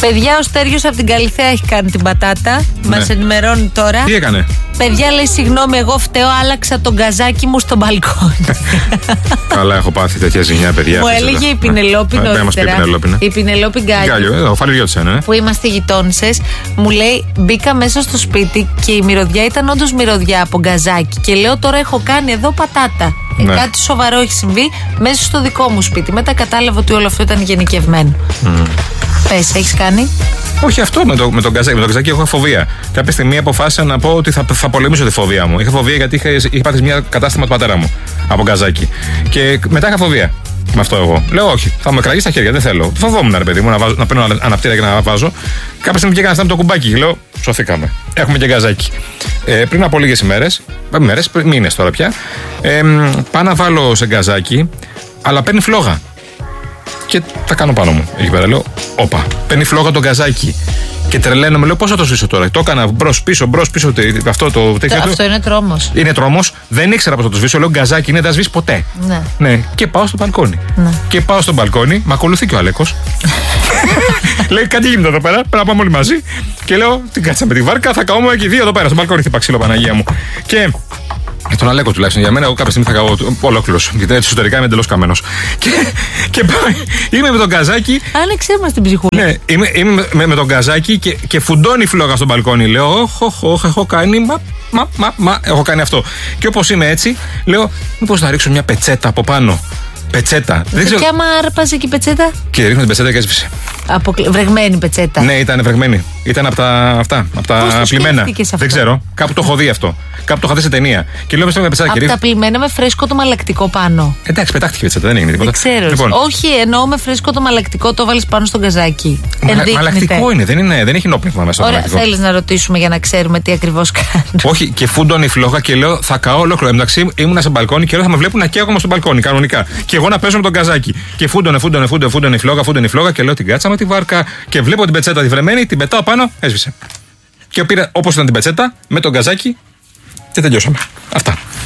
Παιδιά, ο Στέργιος από την Καλιθέα έχει κάνει την πατάτα. Ναι. Μας ενημερώνει τώρα. Τι έκανε? Παιδιά, λέει, συγγνώμη, εγώ φταίω, άλλαξα τον καζάκι μου στο μπαλκόνι. Καλά, έχω πάθει τέτοια ζημιά, παιδιά. Μου έλεγε η Πινελόπη νωρίτερα. Η Πινελόπη Γκάλιο. Ο Φαλιριώτης είναι, που είμαστε γειτόνισσες, μου λέει: μπήκα μέσα στο σπίτι και η μυρωδιά ήταν όντως μυρωδιά από γκαζάκι. Και λέω: τώρα έχω κάνει εδώ πατάτα. Ναι. Κάτι σοβαρό έχει συμβεί μέσα στο δικό μου σπίτι. Μετά κατάλαβα ότι όλο αυτό ήταν γενικευμένο. Πες, έχεις κάνει? Όχι, αυτό με τον καζάκι. Με τον καζάκι έχω φοβία. Κάποια στιγμή αποφάσισα να πω ότι θα πολεμήσω τη φοβία μου. Είχα φοβία γιατί είχα πάθει μια κατάστημα του πατέρα μου από καζάκι. Και μετά είχα φοβία. Με αυτό εγώ. Λέω: όχι, θα μου εκραγεί στα χέρια, δεν θέλω. Φοβόμουν, ρε παιδί μου, να παίρνω αναπτήρα και να βάζω. Κάποια στιγμή βγήκαν αυτά με το κουμπάκι και λέω: σωθήκαμε. Έχουμε και γκαζάκι. Πριν από λίγες μήνες τώρα πια, πάω να βάλω σε γκαζάκι, αλλά παίρνει φλόγα. Και τα κάνω πάνω μου. Εκεί πέρα λέω: όπα, παίρνει φλόγα το γκαζάκι. Και τρελαίνομαι, λέω: πώς θα το σβήσω τώρα? Το έκανα μπρος-πίσω. Αυτό το τέτοιο. Αυτό είναι τρόμος. Είναι τρόμος. Δεν ήξερα πώς θα το σβήσω. Λέω: γκαζάκι είναι, δεν θα σβήσει ποτέ. Ναι. Και πάω στο μπαλκόνι. Ναι. Και πάω στο μπαλκόνι, με ακολουθεί και ο Αλέκος. Λέει: κάτι γίνεται εδώ πέρα. Πρέπει να πάμε όλοι μαζί. Και λέω: την κάτσα με τη βάρκα, θα καούμε και οι δύο εδώ πέρα. Στο μπαλκόνι χτύπα ξύλο, Παναγία μου. Και τον Αλέκο τουλάχιστον για μένα, εγώ κάποια στιγμή θα καώ ολόκληρος. Γιατί έτσι εσωτερικά είμαι εντελώς καμένος. Και είμαι με τον γκαζάκι. Άνοιξε μας την ψυχούλα. Ναι, είμαι με τον γκαζάκι και φουντώνει η φλόγα στο μπαλκόνι. Λέω: όχι, έχω κάνει. Έχω κάνει αυτό. Και όπως είμαι έτσι, λέω: μήπως να ρίξω μια πετσέτα από πάνω. Πετσέτα. Και άμα άρπαζε και η πετσέτα. Και ρίχνω την πετσέτα και έσβησε. Βρεγμένη πετσέτα. Ναι, ήταν βρεγμένη. Ήταν από τα πλημμένα. Δεν ξέρω. Κάπου το έχω δει αυτό. Κάπου το είχα δει σε ταινία. Και λέω: από τα πλημμένα με φρέσκο το μαλακτικό πάνω. Εντάξει, πετάχτηκε η πετσέτα, δεν έγινε τίποτα. Δεν ξέρω. Λοιπόν. Όχι, εννοώ με φρέσκο το μαλακτικό, το βάλεις πάνω στο γκαζάκι. Μαλακτικό είναι, δεν έχει νόπνευμα μέσα στο μαλακτικό. Θέλεις να ρωτήσουμε για να ξέρουμε τι ακριβώς κάνει? Όχι, και φούντωνε η φλόγα και λέω: θα καώ ολόκληρο. Εντάξει, ήμουνα σε μπαλκόνι και λέω: θα με βλέπουν να καίγομαι στο μπαλκόνι κανονικά. Και εγώ να παίζω με τον γκαζάκι. Και φούντωνε η φλόγα και λέω: την κάτσα με τη βάρκα. Και βλέπω την πετσέτα τη βρεμένη, την πετάω πάνω, έσβησε. Και πήρα όπως ήταν την πετσέτα με τον γκαζάκι και τελειώσαμε. Αυτά.